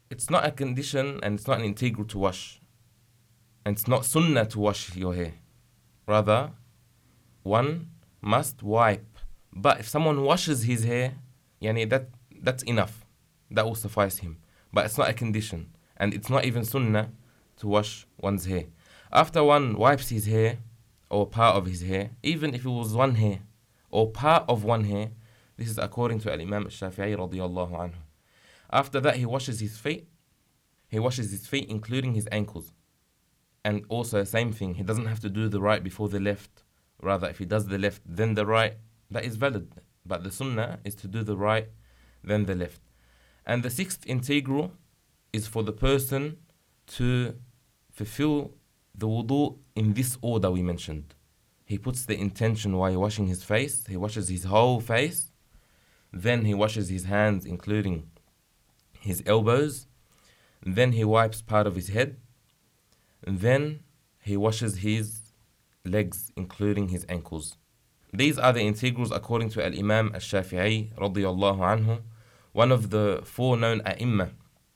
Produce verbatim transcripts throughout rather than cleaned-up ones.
it's not a condition and it's not an integral to wash. And it's not sunnah to wash your hair. Rather, one must wipe. But if someone washes his hair, yani that, that's enough. That will suffice him. But it's not a condition. And it's not even sunnah to wash one's hair. After one wipes his hair, or part of his hair, even if it was one hair, or part of one hair, this is according to Al-Imam Al-Shafi'i radiyallahu anhu. After that, he washes his feet. He washes his feet, including his ankles. And also, same thing, he doesn't have to do the right before the left. Rather, if he does the left, then the right, that is valid. But the sunnah is to do the right, then the left. And the sixth integral is for the person to fulfill the wudu in this order we mentioned. He puts the intention while washing his face. He washes his whole face. Then he washes his hands, including his elbows. Then he wipes part of his head. And then he washes his legs, including his ankles. These are the integrals according to Al-Imam Al-Shafi'i radiyallahu anhu, one of the four known A'imma,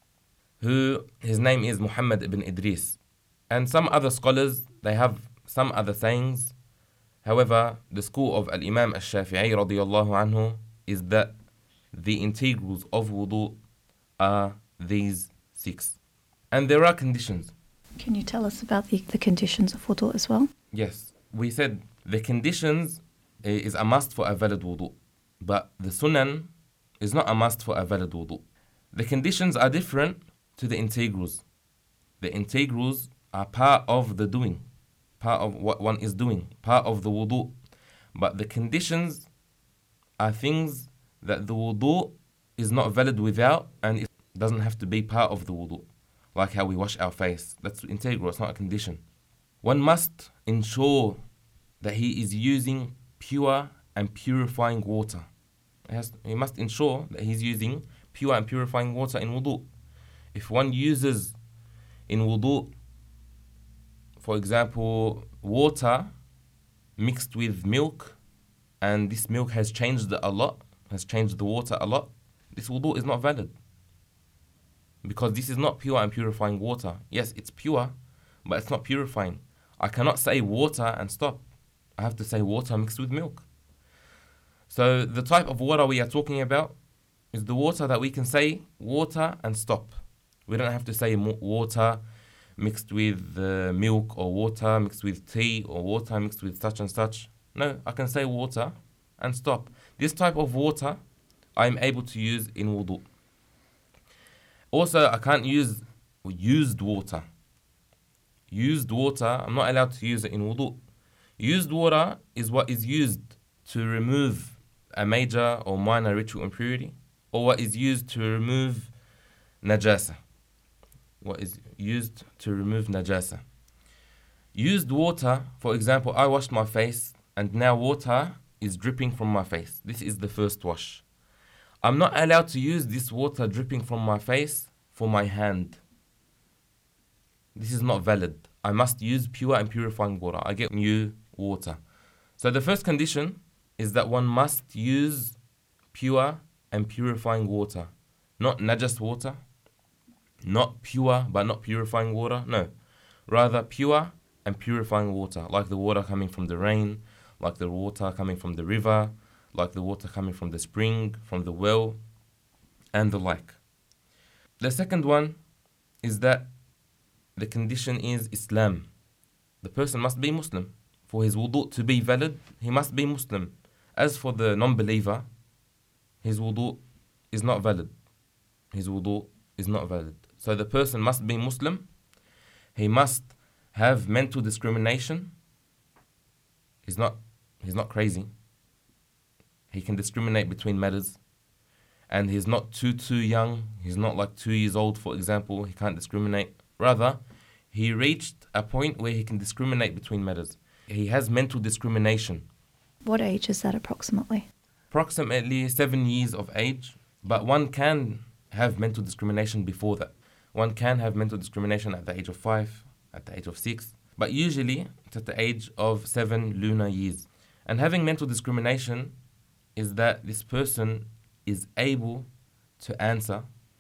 who his name is Muhammad ibn Idris. And some other scholars, they have some other sayings. However, the school of Al-Imam Al-Shafi'i radiyallahu anhu is that the integrals of wudu are these six. And there are conditions. Can you tell us about the, the conditions of wudu as well? Yes, we said the conditions is a must for a valid wudu, but the sunan is not a must for a valid wudu. The conditions are different to the integrals. The integrals are part of the doing, part of what one is doing, part of the wudu. But the conditions are things that the wudu is not valid without, and it doesn't have to be part of the wudu. Like how we wash our face. That's integral, it's not a condition. One must ensure that he is using pure and purifying water. He, has, he must ensure that he's using pure and purifying water in wudu. If one uses in wudu, for example, water mixed with milk, and this milk has changed a lot, has changed the water a lot, this wudu is not valid. Because this is not pure and purifying water. Yes, it's pure, but it's not purifying. I cannot say water and stop. I have to say water mixed with milk. So the type of water we are talking about is the water that we can say water and stop. We don't have to say water mixed with uh, milk, or water mixed with tea, or water mixed with such and such. No, I can say water and stop. This type of water I'm able to use in wudu. Also, I can't use used water. Used water, I'm not allowed to use it in wudu. Used water is what is used to remove a major or minor ritual impurity, or what is used to remove najasa. What is used to remove najasa. Used water, for example, I washed my face and now water is dripping from my face. This is the first wash. I'm not allowed to use this water dripping from my face for my hand. This is not valid. I must use pure and purifying water. I get new water. So the first condition is that one must use pure and purifying water. Not najas water. Not pure but not purifying water. No. Rather pure and purifying water. Like the water coming from the rain. Like the water coming from the river. Like the water coming from the spring, from the well, and the like. The second one is that the condition is Islam. The person must be Muslim. For his wudu to be valid, he must be Muslim. As for the non-believer, his wudu is not valid. His wudu is not valid. So the person must be Muslim. He must have mental discrimination. He's not, he's not crazy. He can discriminate between matters. And he's not too, too young. He's not like two years old, for example. He can't discriminate. Rather, he reached a point where he can discriminate between matters. He has mental discrimination. What age is that approximately? Approximately seven years of age. But one can have mental discrimination before that. One can have mental discrimination at the age of five, at the age of six. But usually, it's at the age of seven lunar years. And having mental discrimination is that this person is able to answer